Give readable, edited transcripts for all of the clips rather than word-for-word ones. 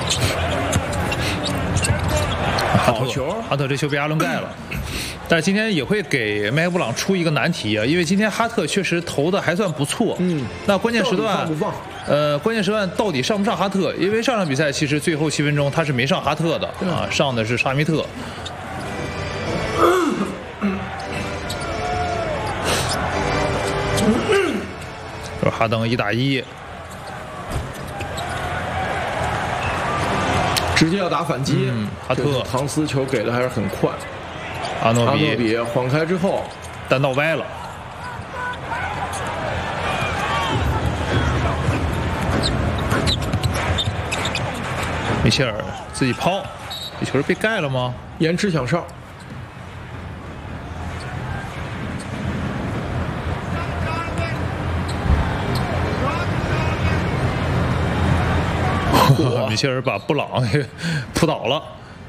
好球！哈特这球被阿伦盖了。但是今天也会给麦克布朗出一个难题啊，因为今天哈特确实投的还算不错。那关键时段，关键时段到底上不上哈特？因为上场比赛其实最后7分钟他是没上哈特的啊，上的是沙米特。这哈登1打1， 直接要打反击。 哈特唐斯球给的还是很快。 阿诺比晃开之后， 弹道歪了。米切尔自己抛，这球是被盖了吗？ 延迟响哨。 米切尔把布朗给扑倒了。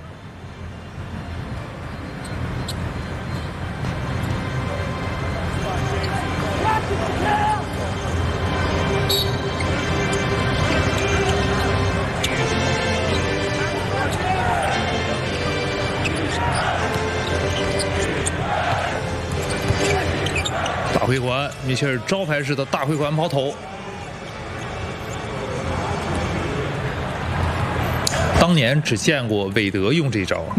大回环，米切尔招牌式的大回环抛投。当年只见过韦德用这招。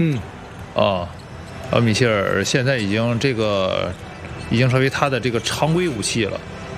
米切尔现在已经成为他的这个常规武器了。